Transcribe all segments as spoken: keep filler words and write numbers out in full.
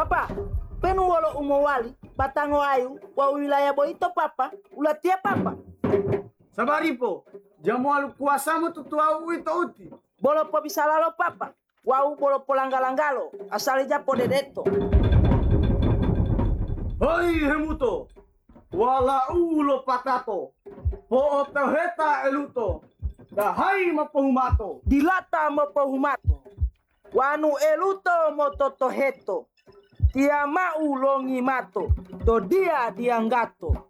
Papa, penu walo umo wali, batango ayu, wa wilayah boito papa, ulatia papa. Sabari po, jamu alu kuasamu tutua uito uti. Bolo po bisa lalo papa, wau bolo po langgalangalo, asali japo dedeto. Hoi hemuto, wala ulo patato, po heta eluto, dahai mapohumato. Dilata mo po humato, wanu eluto mo totoheto, tia maulongi mato, to dia dianggato.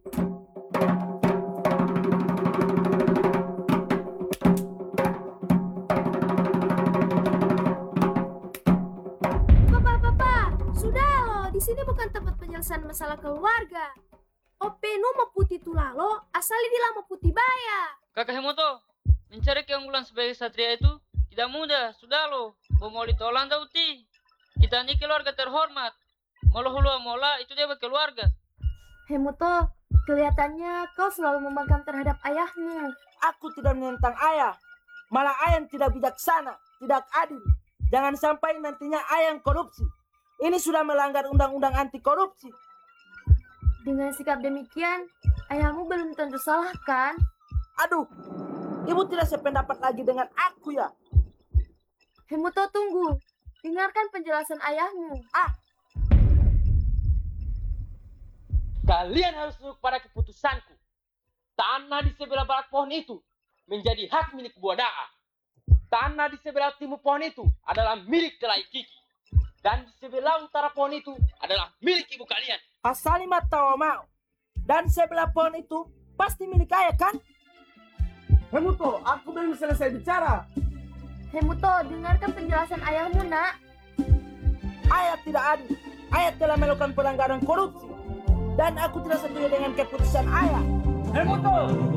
Papa, papa, sudah loh. Di sini bukan tempat penyelesaian masalah keluarga. Openu mau putih tulalo, asali dia mau putih baya. Kakak Hemoto, mencari keunggulan sebagai satria itu tidak mudah. Sudah lo, mau ditolan tau ti. Kita ini keluarga terhormat. Malu hulu mola itu dia keluarga. Hemoto, kelihatannya kau selalu membangkang terhadap ayahmu. Aku tidak menentang ayah, malah ayah yang tidak bijaksana, tidak adil. Jangan sampai nantinya ayah yang korupsi. Ini sudah melanggar undang-undang anti korupsi. Dengan sikap demikian, ayahmu belum tentu salah kan? Aduh, ibu tidak sependapat lagi dengan aku ya. Hemoto, tunggu. Dengarkan penjelasan ayahmu. Ah, Kalian harus tunduk pada keputusanku. Tanah di sebelah barat pohon itu menjadi hak milik Buadaa. Tanah di sebelah timur pohon itu adalah milik Kelai Kiki. Dan di sebelah utara pohon itu adalah milik ibu kalian. asal lima tahu mau. Dan sebelah pohon itu pasti milik ayah kan? Hemuto, aku belum selesai bicara. Hemoto, dengarkan penjelasan ayahmu, nak. Ayah tidak adil. Ayah telah melakukan pelanggaran korupsi. Dan aku tidak setuju dengan keputusan ayah. Hemuto!